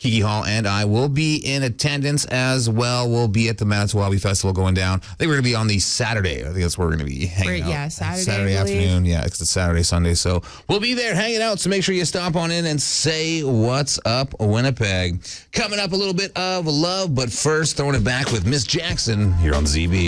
Kiki Hall and I will be in attendance as well. We'll be at the Manitowoc Festival going down. I think we're going to be on the Saturday. I think that's where we're going to be hanging out. Yeah, Saturday afternoon. Yeah, it's Saturday, Sunday. So we'll be there hanging out. So make sure you stop on in and say what's up, Winnipeg. Coming up, a little bit of love, but first throwing it back with Miss Jackson here on ZB.